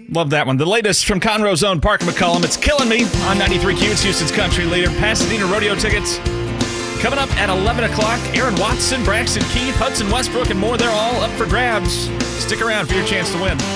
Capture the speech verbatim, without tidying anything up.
Love that one. The latest from Conroe's own Parker McCollum. It's Killing Me on ninety-three Q. It's Houston's country leader. Pasadena rodeo tickets coming up at eleven o'clock. Aaron Watson, Braxton Keith, Hudson Westbrook, and more. They're all up for grabs. Stick around for your chance to win.